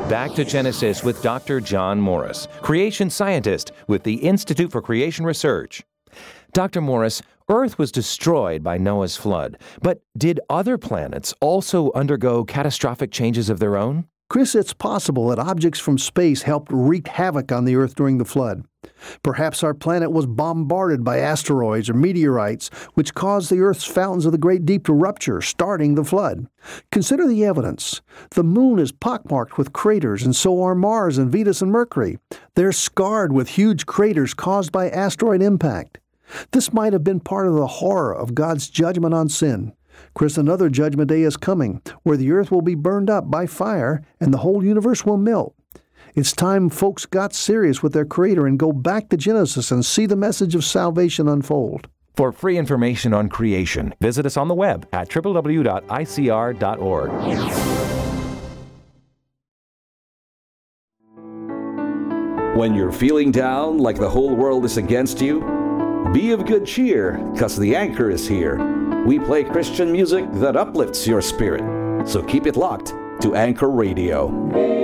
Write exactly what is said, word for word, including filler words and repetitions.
Back to Genesis with Doctor John Morris, creation scientist with the Institute for Creation Research. Doctor Morris, Earth was destroyed by Noah's flood, but did other planets also undergo catastrophic changes of their own? Chris, it's possible that objects from space helped wreak havoc on the Earth during the flood. Perhaps our planet was bombarded by asteroids or meteorites, which caused the Earth's fountains of the Great Deep to rupture, starting the flood. Consider the evidence. The moon is pockmarked with craters, and so are Mars and Venus and Mercury. They're scarred with huge craters caused by asteroid impact. This might have been part of the horror of God's judgment on sin. Chris, another judgment day is coming, where the earth will be burned up by fire and the whole universe will melt. It's time folks got serious with their Creator and go back to Genesis and see the message of salvation unfold. For free information on creation, visit us on the web at w w w dot i c r dot org. When you're feeling down like the whole world is against you, be of good cheer, because the Anchor is here. We play Christian music that uplifts your spirit. So keep it locked to Anchor Radio.